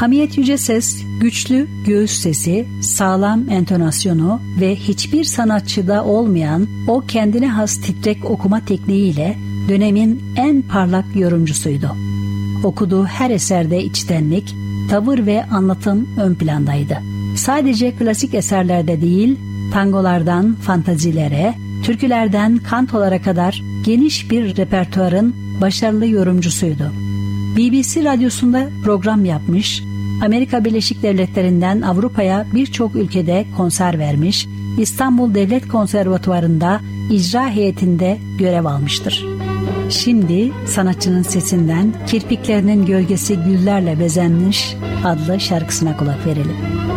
Hamiyet yüce ses, güçlü göğüs sesi, sağlam entonasyonu ve hiçbir sanatçıda olmayan o kendine has titrek okuma tekniğiyle dönemin en parlak yorumcusuydu. Okuduğu her eserde içtenlik, tavır ve anlatım ön plandaydı. Sadece klasik eserlerde değil, tangolardan fantazilere, türkülerden kantolara kadar geniş bir repertuarın başarılı yorumcusuydu. BBC radyosunda program yapmış, Amerika Birleşik Devletleri'nden Avrupa'ya birçok ülkede konser vermiş, İstanbul Devlet Konservatuvarı'nda icra heyetinde görev almıştır. Şimdi sanatçının sesinden Kirpiklerinin Gölgesi Güllerle Bezenmiş adlı şarkısına kulak verelim.